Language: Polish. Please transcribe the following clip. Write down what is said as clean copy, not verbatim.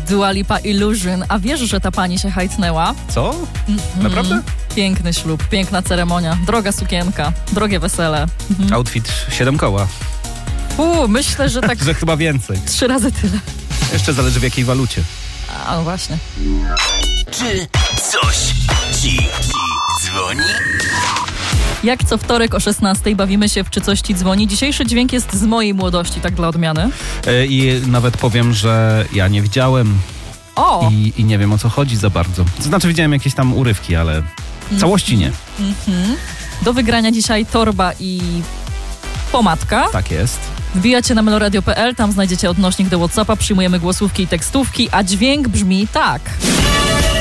Dua Lipa Illusion. A wiesz, że ta pani się hajtnęła? Co? Naprawdę? Piękny ślub, piękna ceremonia, droga sukienka, drogie wesele. Outfit 7 koła. Myślę, że tak Że chyba więcej. 3 razy tyle. Jeszcze zależy w jakiej walucie. A no właśnie. Czy coś ci dzwoni? Jak co wtorek o 16:00 bawimy się w Czy coś ci dzwoni. Dzisiejszy dźwięk jest z mojej młodości, tak dla odmiany. I nawet powiem, że ja nie widziałem O! i nie wiem, o co chodzi za bardzo. To znaczy widziałem jakieś tam urywki, ale całości nie. Do wygrania dzisiaj torba i pomadka. Tak jest. Wbijacie na meloradio.pl, tam znajdziecie odnośnik do WhatsAppa, przyjmujemy głosówki i tekstówki, a dźwięk brzmi tak.